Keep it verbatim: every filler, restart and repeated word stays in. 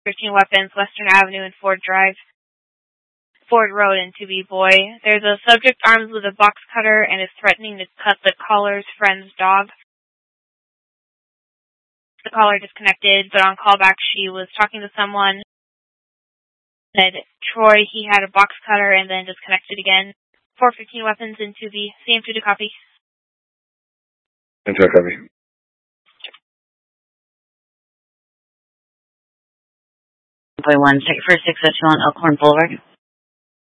fifteen weapons, Western Avenue and Ford Drive. Ford Road in Tooby Boy. There's a subject armed with a box cutter and is threatening to cut the caller's friend's dog. The caller disconnected, but on callback she was talking to someone. Said Troy he had a box cutter and then disconnected again. four fifteen weapons in Tooby. C M two to copy. Into a copy. one, check for six Echelon Elkhorn Boulevard.